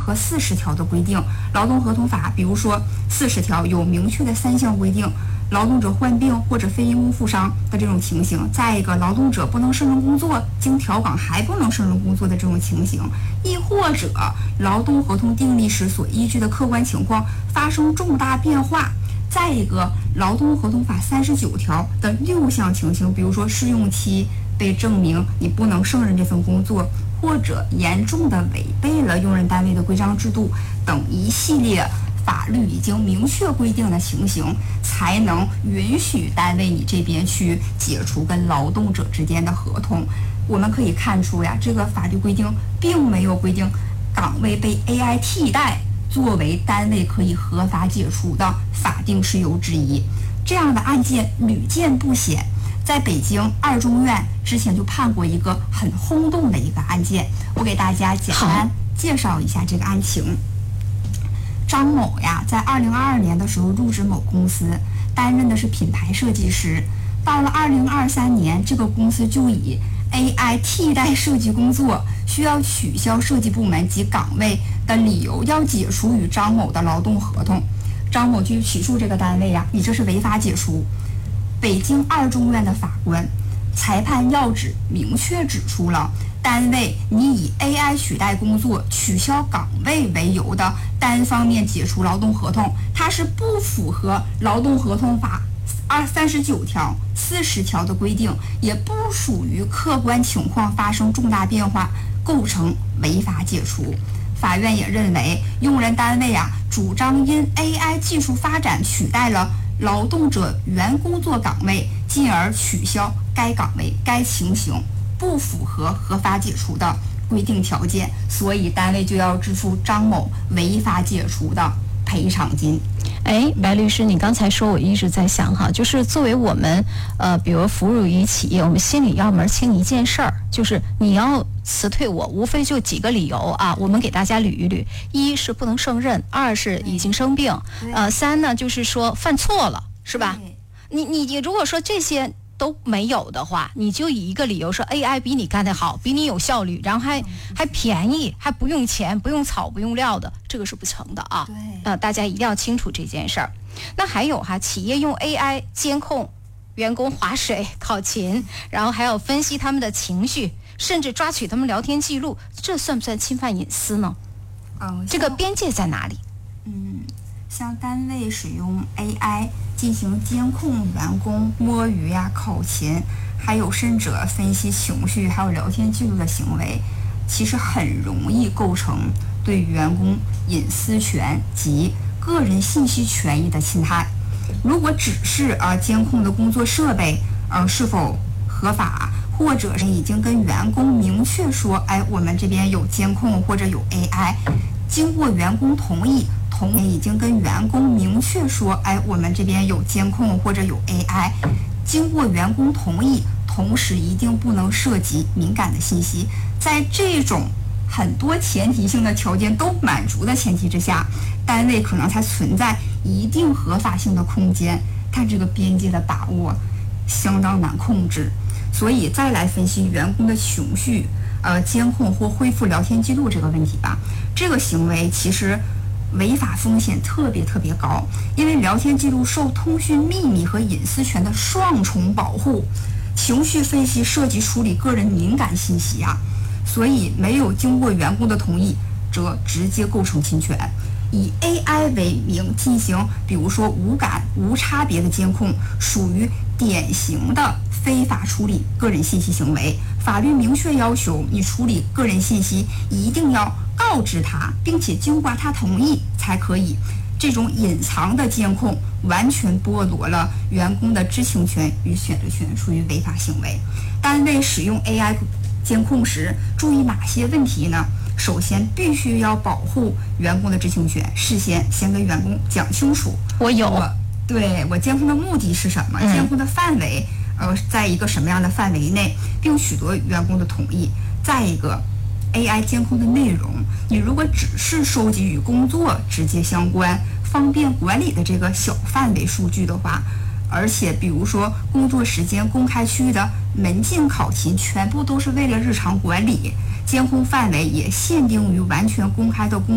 和40条的规定。劳动合同法，比如说40条有明确的3项规定：劳动者患病或者非因公负伤的这种情形，再一个劳动者不能胜任工作，经调岗还不能胜任工作的这种情形，亦或者劳动合同订立时所依据的客观情况发生重大变化。再一个，劳动合同法39条的6项情形，比如说试用期被证明你不能胜任这份工作，或者严重的违背了用人单位的规章制度等一系列法律已经明确规定的情形，才能允许单位你这边去解除跟劳动者之间的合同。我们可以看出呀，这个法律规定并没有规定岗位被 AI 替代作为单位可以合法解除的法定事由之一。这样的案件屡见不鲜，在北京2中院之前就判过一个很轰动的一个案件，我给大家简单介绍一下这个案情。张某呀，在2022年的时候入职某公司，担任的是品牌设计师。到了2023年，这个公司就以 AI 替代设计工作，需要取消设计部门及岗位的理由，要解除与张某的劳动合同。张某就起诉这个单位呀，你这是违法解除。北京2中院的法官裁判要旨明确指出了，单位你以 AI 取代工作、取消岗位为由的单方面解除劳动合同，它是不符合劳动合同法39条、40条的规定，也不属于客观情况发生重大变化，构成违法解除。法院也认为，用人单位主张因 AI 技术发展取代了劳动者原工作岗位，进而取消该岗位，该情形不符合合法解除的规定条件，所以单位就要支付张某违法解除的赔偿金。 白律师，你刚才说，我一直在想哈，就是作为我们比如服务于企业，我们心里要门清一件事儿，就是你要辞退我，无非就几个理由啊，我们给大家捋一捋：一是不能胜任，2是已经生病，3呢就是说犯错了，是吧？你如果说这些都没有的话，你就以一个理由说 AI 比你干得好，比你有效率，然后还便宜，还不用钱，不用草，不用料的，这个是不成的啊。大家一定要清楚这件事儿。那还有企业用 AI 监控员工划水、考勤，然后还要分析他们的情绪，甚至抓取他们聊天记录，这算不算侵犯隐私呢？这个边界在哪里？ 像单位使用 AI 进行监控员工摸鱼考勤，还有甚者分析情绪，还有聊天记录的行为，其实很容易构成对员工隐私权及个人信息权益的侵害。如果只是监控的工作设备是否合法，或者是已经跟员工明确说，我们这边有监控或者有 AI， 经过员工同意，已经跟员工明确说，我们这边有监控或者有 AI， 经过员工同意，同时一定不能涉及敏感的信息。在这种很多前提性的条件都满足的前提之下，单位可能才存在一定合法性的空间，但这个边界的把握相当难控制。所以再来分析员工的情绪，监控或恢复聊天记录这个问题吧。这个行为其实违法风险特别高，因为聊天记录受通讯秘密和隐私权的双重保护，情绪分析涉及处理个人敏感信息所以没有经过员工的同意，则直接构成侵权。以 AI 为名进行，比如说无感无差别的监控，属于典型的非法处理个人信息行为。法律明确要求你处理个人信息，一定要告知他，并且经过他同意才可以。这种隐藏的监控完全剥夺了员工的知情权与选择权，属于违法行为。单位使用 AI 监控时注意哪些问题呢？首先必须要保护员工的知情权，事先先跟员工讲清楚，我监控的目的是什么，监控的范围在一个什么样的范围内，并取得员工的同意。再一个， AI 监控的内容，你如果只是收集与工作直接相关、方便管理的这个小范围数据的话，而且比如说工作时间、公开区域的门禁考勤全部都是为了日常管理，监控范围也限定于完全公开的工